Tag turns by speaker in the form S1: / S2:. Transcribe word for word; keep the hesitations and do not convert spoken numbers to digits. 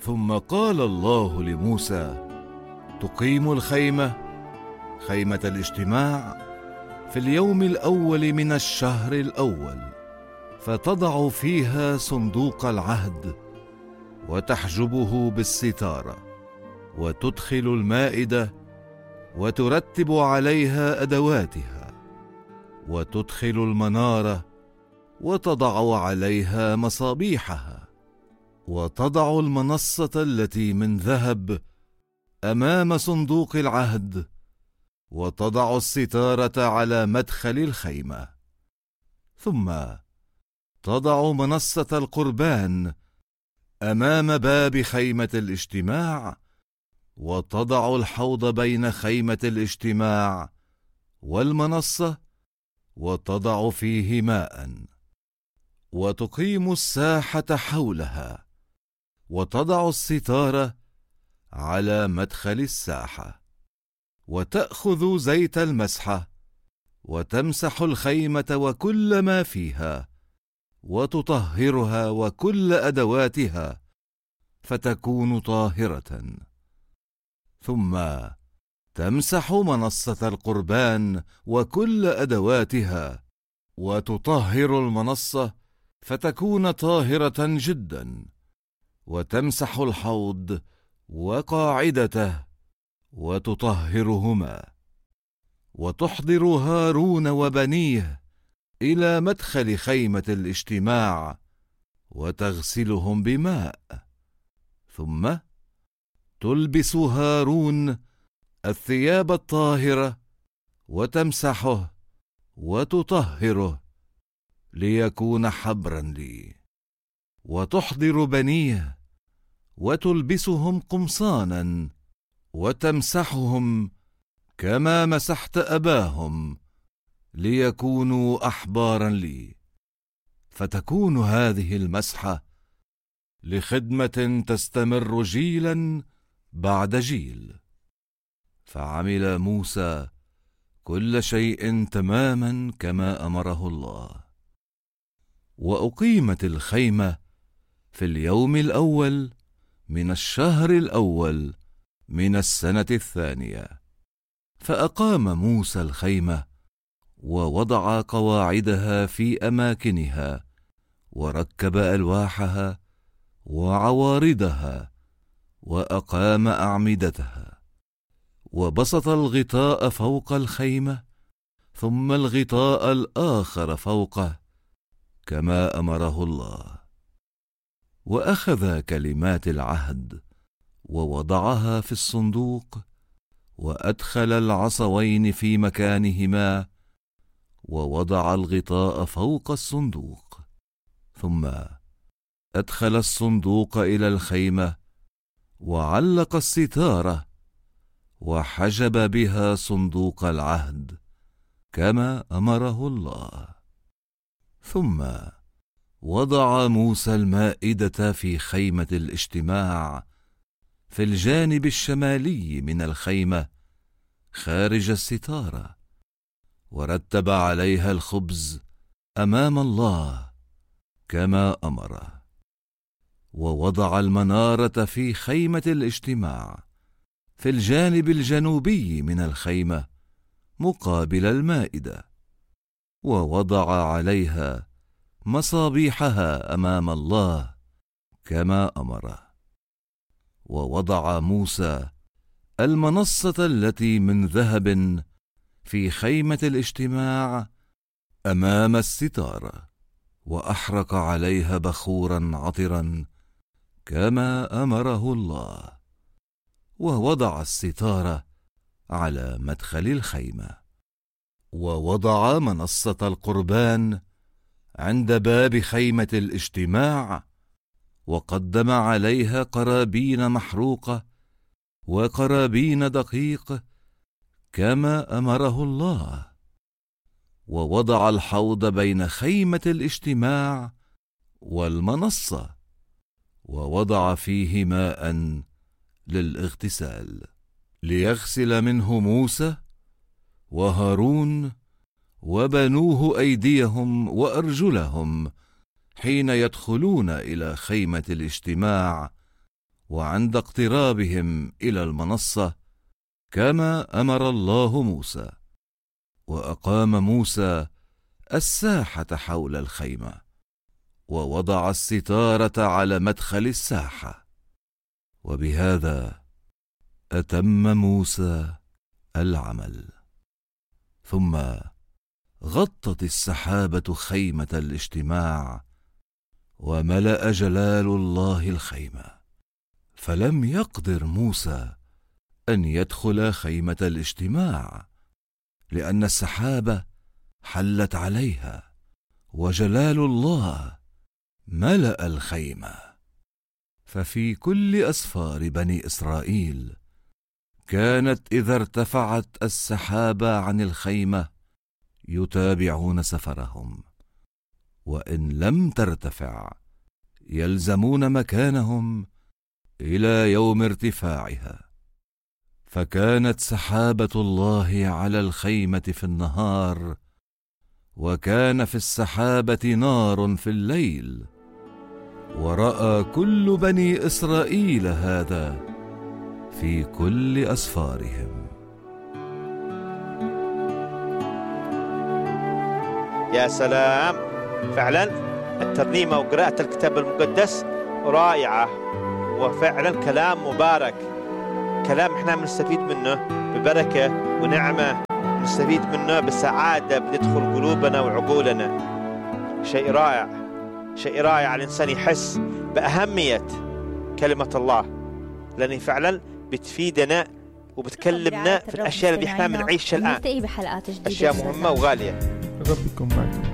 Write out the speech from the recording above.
S1: ثم قال الله لموسى: تقيم الخيمة خيمة الاجتماع في اليوم الأول من الشهر الأول، فتضع فيها صندوق العهد وتحجبه بالستارة، وتدخل المائدة وترتب عليها أدواتها، وتدخل المنارة وتضع عليها مصابيحها، وتضع المنصة التي من ذهب أمام صندوق العهد، وتضع الستارة على مدخل الخيمة، ثم تضع منصة القربان أمام باب خيمة الاجتماع، وتضع الحوض بين خيمة الاجتماع والمنصة، وتضع فيه ماء، وتقيم الساحة حولها، وتضع الستارة على مدخل الساحة، وتأخذ زيت المسحة وتمسح الخيمة وكل ما فيها، وتطهرها وكل أدواتها، فتكون طاهرة. ثم تمسح منصة القربان وكل أدواتها، وتطهر المنصة فتكون طاهرة جدا، وتمسح الحوض وقاعدته وتطهرهما، وتحضر هارون وبنيه إلى مدخل خيمة الاجتماع وتغسلهم بماء، ثم تلبس هارون الثياب الطاهرة وتمسحه وتطهره ليكون حبرا لي، وتحضر بنيه وتلبسهم قمصانا وتمسحهم كما مسحت أباهم ليكونوا أحبارا لي، فتكون هذه المسحة لخدمة تستمر جيلا بعد جيل. فعمل موسى كل شيء تماما كما أمره الله. وأقيمت الخيمة في اليوم الأول من الشهر الأول من السنة الثانية. فأقام موسى الخيمة ووضع قواعدها في أماكنها، وركب ألواحها وعوارضها، وأقام أعمدتها، وبسط الغطاء فوق الخيمة، ثم الغطاء الآخر فوقه كما أمره الله. وأخذ كلمات العهد ووضعها في الصندوق، وأدخل العصوين في مكانهما، ووضع الغطاء فوق الصندوق، ثم أدخل الصندوق إلى الخيمة، وعلق الستارة وحجب بها صندوق العهد كما أمره الله. ثم وضع موسى المائدة في خيمة الاجتماع في الجانب الشمالي من الخيمة خارج الستارة، ورتب عليها الخبز أمام الله كما أمره. ووضع المنارة في خيمة الاجتماع في الجانب الجنوبي من الخيمة مقابل المائدة، ووضع عليها مصابيحها أمام الله كما أمره. ووضع موسى المنصة التي من ذهب في خيمة الاجتماع أمام الستارة، وأحرق عليها بخورا عطرا كما أمره الله. ووضع الستارة على مدخل الخيمة، ووضع منصة القربان عند باب خيمة الاجتماع، وقدم عليها قرابين محروقة وقرابين دقيق كما أمره الله. ووضع الحوض بين خيمة الاجتماع والمنصة، ووضع فيه ماء للاغتسال، ليغسل منه موسى وهارون وبنوه أيديهم وأرجلهم حين يدخلون إلى خيمة الاجتماع وعند اقترابهم إلى المنصة كما أمر الله موسى. وأقام موسى الساحة حول الخيمة، ووضع الستارة على مدخل الساحة، وبهذا أتم موسى العمل. ثم غطت السحابة خيمة الاجتماع، وملأ جلال الله الخيمة، فلم يقدر موسى أن يدخل خيمة الاجتماع، لأن السحابة حلت عليها، وجلال الله ملأ الخيمة. ففي كل أسفار بني إسرائيل كانت إذا ارتفعت السحابة عن الخيمة يتابعون سفرهم، وإن لم ترتفع يلزمون مكانهم إلى يوم ارتفاعها. فكانت سحابة الله على الخيمة في النهار، وكان في السحابة نار في الليل. ورأى كل بني إسرائيل هذا في كل أسفارهم.
S2: يا سلام، فعلا الترنيمة وقراءة الكتاب المقدس رائعة، وفعلا كلام مبارك، كلام احنا بنستفيد منه ببركة ونعمة، نستفيد منه بسعادة بتدخل قلوبنا وعقولنا. شيء رائع، شيء رائع الإنسان يحس بأهمية كلمة الله، لأنه فعلا بتفيدنا وبتكلمنا في الأشياء اللي احنا بنعيشها الآن، أشياء مهمة وغالية.
S3: ربكم معكم.